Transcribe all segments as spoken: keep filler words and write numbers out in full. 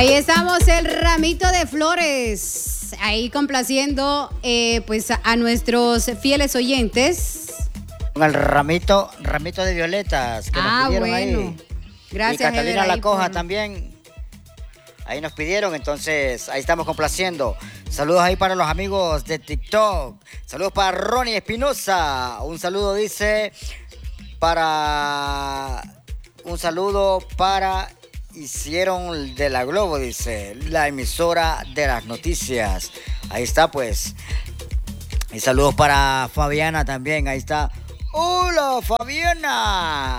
Ahí estamos, el ramito de flores. Ahí complaciendo eh, pues a, a nuestros fieles oyentes. Con el ramito, ramito de violetas que ah, nos pidieron bueno. ahí. Gracias, y Catalina Ever, La Coja por... también. Ahí nos pidieron, entonces ahí estamos complaciendo. Saludos ahí para los amigos de TikTok. Saludos para Ronnie Espinosa. Un saludo dice para... Un saludo para... Hicieron de la Globo, dice, la emisora de las noticias. Ahí está, pues. Y saludos para Fabiana también, ahí está. ¡Hola, Fabiana!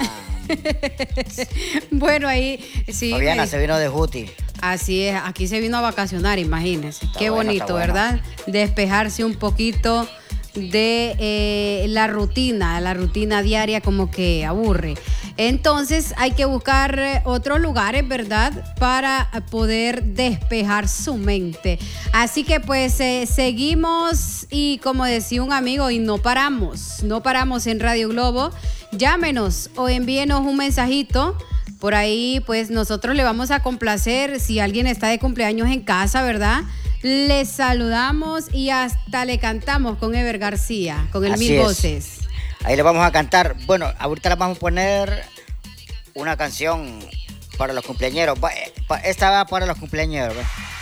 Bueno, ahí sí. Fabiana me... se vino de Juti. Así es, aquí se vino a vacacionar, imagínense. Está Qué bueno, bonito, ¿verdad? Bueno. Despejarse un poquito de eh, la rutina, la rutina diaria como que aburre. Entonces hay que buscar otros lugares, ¿verdad? Para poder despejar su mente. Así que pues eh, seguimos y como decía un amigo, y no paramos, no paramos en Radio Globo. Llámenos o envíenos un mensajito. Por ahí pues nosotros le vamos a complacer si alguien está de cumpleaños en casa, ¿verdad? Les saludamos y hasta le cantamos con Ever García, con el Así Mil es. Voces. Ahí le vamos a cantar. Bueno, ahorita le vamos a poner una canción para los cumpleañeros. Esta va para los cumpleañeros.